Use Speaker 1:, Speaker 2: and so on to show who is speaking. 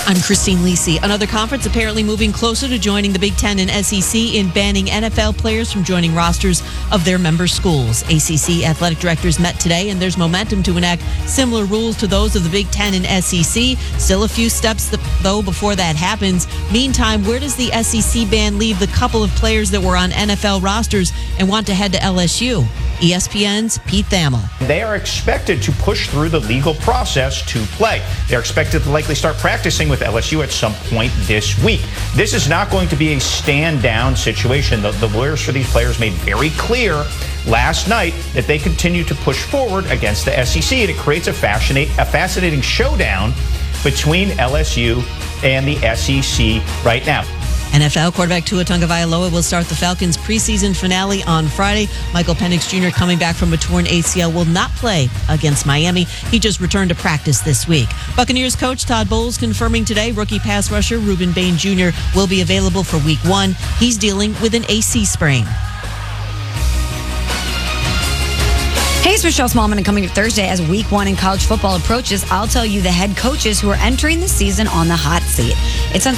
Speaker 1: I'm Christine Lisi. Another conference apparently moving closer to joining the Big Ten and SEC in banning NFL players from joining rosters of their member schools. ACC athletic directors met today, and there's momentum to enact similar rules to those of the Big Ten and SEC. Still a few steps, though, before that happens. Meantime, where does the SEC ban leave the couple of players that were on NFL rosters and want to head to LSU? ESPN's Pete Thamel.
Speaker 2: They are expected to push through the legal process to play. They're expected to likely start practicing with LSU at some point this week. This is not going to be a stand-down situation. The lawyers for these players made very clear last night that they continue to push forward against the SEC, and it creates a fascinating showdown between LSU and the SEC right now.
Speaker 1: NFL quarterback Tua Tagovailoa will start the Falcons' preseason finale on Friday. Michael Penix Jr., coming back from a torn ACL, will not play against Miami. He just returned to practice this week. Buccaneers coach Todd Bowles confirming today rookie pass rusher Reuben Bain Jr. will be available for Week 1. He's dealing with an AC sprain.
Speaker 3: Hey, it's Michelle Smallman, and coming up Thursday as Week 1 in college football approaches, I'll tell you the head coaches who are entering the season on the hot seat. It's on